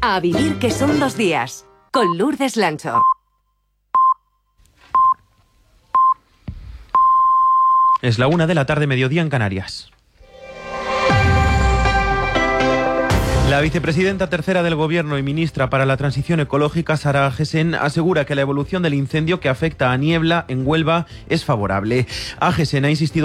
A vivir que son 2 días. Con Lourdes Lancho. Es la 1 de la tarde, mediodía en Canarias. La vicepresidenta tercera del Gobierno y ministra para la Transición Ecológica, Sara Agesen, asegura que la evolución del incendio que afecta a Niebla, en Huelva, es favorable. Agesen ha insistido